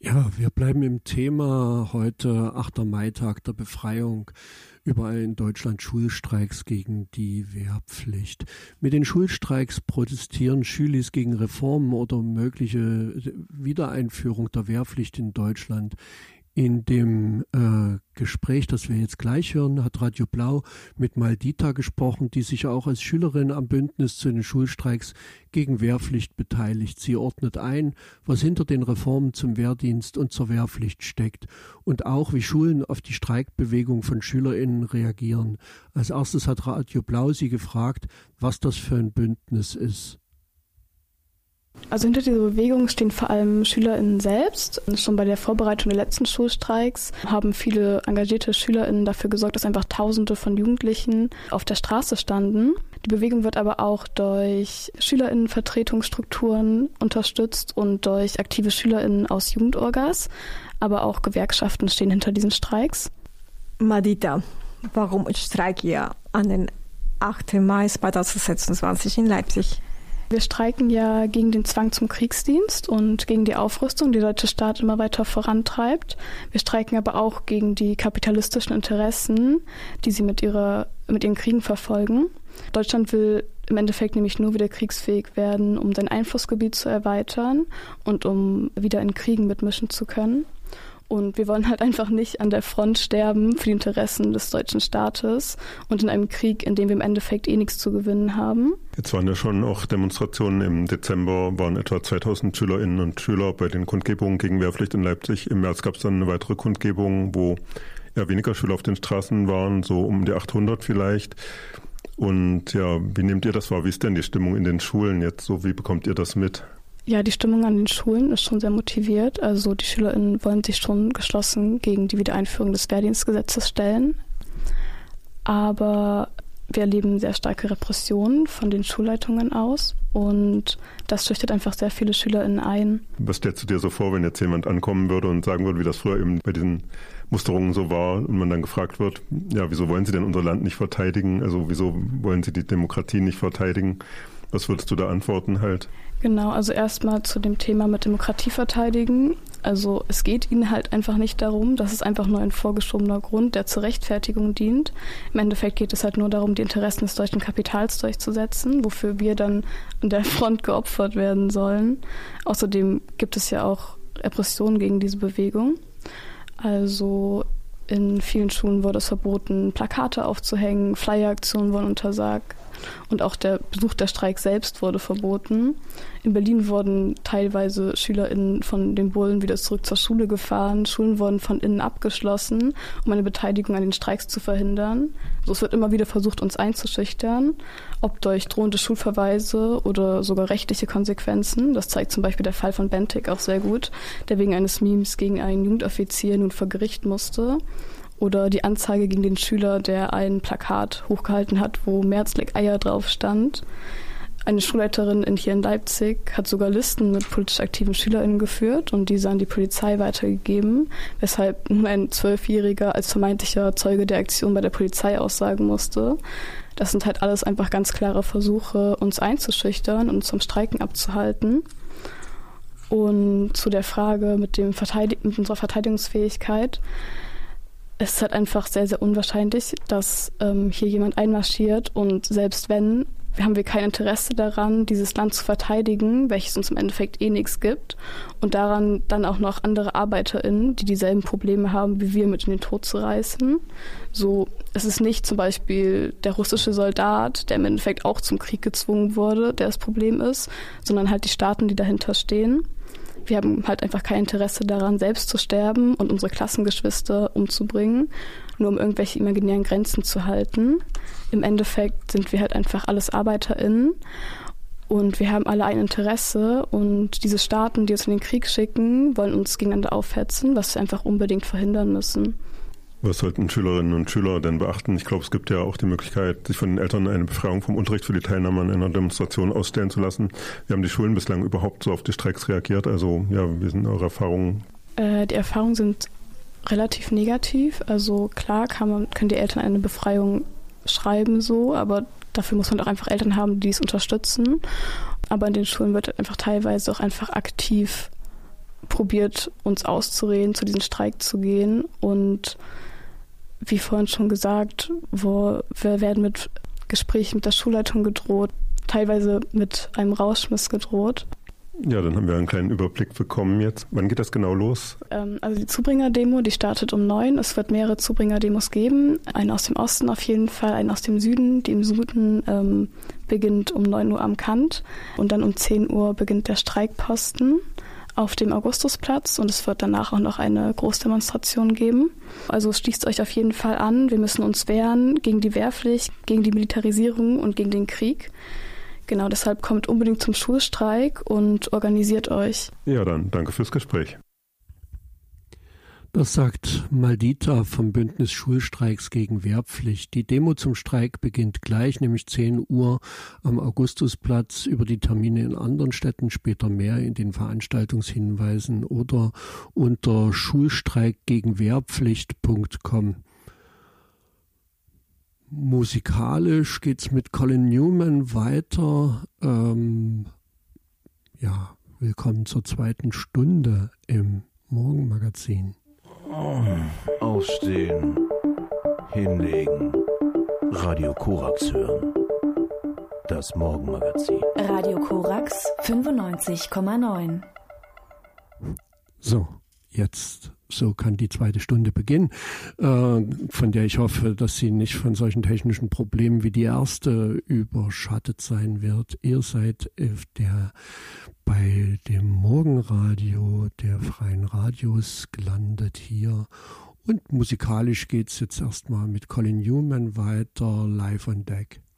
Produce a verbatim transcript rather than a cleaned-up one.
Ja, wir bleiben im Thema. Heute achter Mai-Tag der Befreiung. Überall in Deutschland Schulstreiks gegen die Wehrpflicht. Mit den Schulstreiks protestieren Schülis gegen Reformen oder mögliche Wiedereinführung der Wehrpflicht in Deutschland. In dem äh, Gespräch, das wir jetzt gleich hören, hat Radio Blau mit Maldita gesprochen, die sich auch als Schülerin am Bündnis zu den Schulstreiks gegen Wehrpflicht beteiligt. Sie ordnet ein, was hinter den Reformen zum Wehrdienst und zur Wehrpflicht steckt und auch, wie Schulen auf die Streikbewegung von SchülerInnen reagieren. Als erstes hat Radio Blau sie gefragt, was das für ein Bündnis ist. Also hinter dieser Bewegung stehen vor allem SchülerInnen selbst. Schon bei der Vorbereitung der letzten Schulstreiks haben viele engagierte SchülerInnen dafür gesorgt, dass einfach Tausende von Jugendlichen auf der Straße standen. Die Bewegung wird aber auch durch SchülerInnenvertretungsstrukturen unterstützt und durch aktive SchülerInnen aus Jugendorgas. Aber auch Gewerkschaften stehen hinter diesen Streiks. Maldita, warum streikt ihr an den achten Mai zweitausendsechsundzwanzig in Leipzig? Wir streiken ja gegen den Zwang zum Kriegsdienst und gegen die Aufrüstung, die der deutsche Staat immer weiter vorantreibt. Wir streiken aber auch gegen die kapitalistischen Interessen, die sie mit, ihrer, mit ihren Kriegen verfolgen. Deutschland will im Endeffekt nämlich nur wieder kriegsfähig werden, um sein Einflussgebiet zu erweitern und um wieder in Kriegen mitmischen zu können. Und wir wollen halt einfach nicht an der Front sterben für die Interessen des deutschen Staates und in einem Krieg, in dem wir im Endeffekt eh nichts zu gewinnen haben. Jetzt waren ja schon auch Demonstrationen. Im Dezember waren etwa zweitausend Schülerinnen und Schüler bei den Kundgebungen gegen Wehrpflicht in Leipzig. Im März gab es dann eine weitere Kundgebung, wo ja weniger Schüler auf den Straßen waren, so um die achthundert vielleicht. Und ja, wie nehmt ihr das wahr? Wie ist denn die Stimmung in den Schulen jetzt so? Wie bekommt ihr das mit? Ja, die Stimmung an den Schulen ist schon sehr motiviert. Also die SchülerInnen wollen sich schon geschlossen gegen die Wiedereinführung des Wehrdienstgesetzes stellen. Aber wir erleben sehr starke Repressionen von den Schulleitungen aus und das schüchtert einfach sehr viele SchülerInnen ein. Was stellst du dir so vor, wenn jetzt jemand ankommen würde und sagen würde, wie das früher eben bei diesen Musterungen so war und man dann gefragt wird, ja, wieso wollen Sie denn unser Land nicht verteidigen? Also wieso wollen Sie die Demokratie nicht verteidigen? Was würdest du da antworten halt? Genau, also erstmal zu dem Thema mit Demokratie verteidigen. Also es geht ihnen halt einfach nicht darum, das ist einfach nur ein vorgeschobener Grund, der zur Rechtfertigung dient. Im Endeffekt geht es halt nur darum, die Interessen des deutschen Kapitals durchzusetzen, wofür wir dann an der Front geopfert werden sollen. Außerdem gibt es ja auch Repressionen gegen diese Bewegung. Also in vielen Schulen wurde es verboten, Plakate aufzuhängen, Flyeraktionen wurden untersagt. Und auch der Besuch der Streik selbst wurde verboten. In Berlin wurden teilweise SchülerInnen von den Bullen wieder zurück zur Schule gefahren. Schulen wurden von innen abgeschlossen, um eine Beteiligung an den Streiks zu verhindern. Also es wird immer wieder versucht, uns einzuschüchtern, ob durch drohende Schulverweise oder sogar rechtliche Konsequenzen. Das zeigt zum Beispiel der Fall von Bentik auch sehr gut, der wegen eines Memes gegen einen Jugendoffizier nun vor Gericht musste. Oder die Anzeige gegen den Schüler, der ein Plakat hochgehalten hat, wo Merz leck Eier drauf stand. Eine Schulleiterin in, hier in Leipzig hat sogar Listen mit politisch aktiven SchülerInnen geführt und diese an die Polizei weitergegeben, weshalb nun ein Zwölfjähriger als vermeintlicher Zeuge der Aktion bei der Polizei aussagen musste. Das sind halt alles einfach ganz klare Versuche, uns einzuschüchtern und zum Streiken abzuhalten. Und zu der Frage mit, dem Verteidig- mit unserer Verteidigungsfähigkeit. Es ist halt einfach sehr, sehr unwahrscheinlich, dass ähm, hier jemand einmarschiert und selbst wenn, haben wir kein Interesse daran, dieses Land zu verteidigen, welches uns im Endeffekt eh nichts gibt und daran dann auch noch andere ArbeiterInnen, die dieselben Probleme haben, wie wir, mit in den Tod zu reißen. So, es ist nicht zum Beispiel der russische Soldat, der im Endeffekt auch zum Krieg gezwungen wurde, der das Problem ist, sondern halt die Staaten, die dahinter stehen. Wir haben halt einfach kein Interesse daran, selbst zu sterben und unsere Klassengeschwister umzubringen, nur um irgendwelche imaginären Grenzen zu halten. Im Endeffekt sind wir halt einfach alles ArbeiterInnen und wir haben alle ein Interesse und diese Staaten, die uns in den Krieg schicken, wollen uns gegeneinander aufhetzen, was wir einfach unbedingt verhindern müssen. Was sollten Schülerinnen und Schüler denn beachten? Ich glaube, es gibt ja auch die Möglichkeit, sich von den Eltern eine Befreiung vom Unterricht für die Teilnahme an einer Demonstration ausstellen zu lassen. Wie haben die Schulen bislang überhaupt so auf die Streiks reagiert? Also, ja, wie sind eure Erfahrungen? Äh, die Erfahrungen sind relativ negativ. Also klar kann man, können die Eltern eine Befreiung schreiben so, aber dafür muss man auch einfach Eltern haben, die es unterstützen. Aber in den Schulen wird einfach teilweise auch einfach aktiv probiert, uns auszureden, zu diesem Streik zu gehen. Und wie vorhin schon gesagt, wo wir werden mit Gesprächen mit der Schulleitung gedroht, teilweise mit einem Rausschmiss gedroht. Ja, dann haben wir einen kleinen Überblick bekommen jetzt. Wann geht das genau los? Ähm, also die Zubringer-Demo, die startet um neun. Es wird mehrere Zubringer-Demos geben. Eine aus dem Osten auf jeden Fall, eine aus dem Süden. Die im Süden ähm, beginnt um neun Uhr am Kant. Und dann um zehn Uhr beginnt der Streikposten auf dem Augustusplatz. Und es wird danach auch noch eine Großdemonstration geben. Also schließt euch auf jeden Fall an. Wir müssen uns wehren gegen die Wehrpflicht, gegen die Militarisierung und gegen den Krieg. Genau, deshalb kommt unbedingt zum Schulstreik und organisiert euch. Ja, dann danke fürs Gespräch. Das sagt Maldita vom Bündnis Schulstreiks gegen Wehrpflicht. Die Demo zum Streik beginnt gleich, nämlich zehn Uhr am Augustusplatz. Über die Termine in anderen Städten später mehr in den Veranstaltungshinweisen oder unter schulstreik gegen wehrpflicht punkt com. Musikalisch geht's mit Colin Newman weiter. Ähm, ja, willkommen zur zweiten Stunde im Morgenmagazin. Aufstehen, hinlegen, Radio Korax hören. Das Morgenmagazin. Radio Korax fünfundneunzig Komma neun. So, jetzt so kann die zweite Stunde beginnen, äh, von der ich hoffe, dass sie nicht von solchen technischen Problemen wie die erste überschattet sein wird. Ihr seid der bei dem Morgenradio der Freien Radios gelandet hier. Und musikalisch geht es jetzt erstmal mit Colin Newman weiter, live on deck.